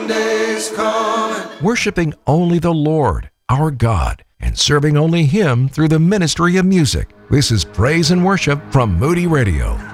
Sunday's coming. Worshiping only the Lord, our God, and serving only Him through the ministry of music. This is Praise and Worship from Moody Radio.